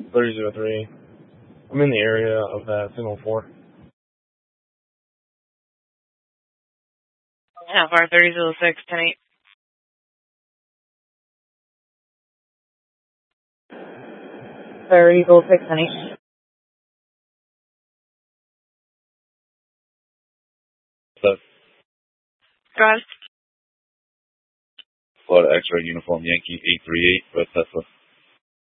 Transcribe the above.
3003. I'm in the area of that signal 4. Alpha 3006, 10-8. 3006, 10-8. So, Go ahead. Florida X-ray uniform Yankee 838 West Tesla.